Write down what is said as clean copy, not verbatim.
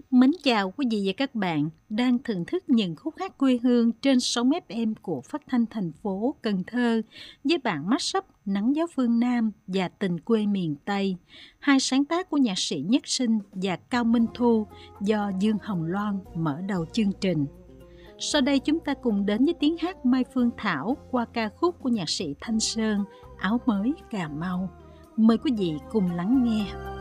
Mến chào quý vị và các bạn đang thưởng thức những khúc hát quê hương trên sóng FM của Phát thanh thành phố Cần Thơ với bản mashup Nắng gió phương Nam và Tình quê miền Tây, hai sáng tác của nhạc sĩ Nhất Sinh và Cao Minh Thu do Dương Hồng Loan mở đầu chương trình. Sau đây chúng ta cùng đến với tiếng hát Mai Phương Thảo qua ca khúc của nhạc sĩ Thanh Sơn Áo mới Cà Mau. Mời quý vị cùng lắng nghe.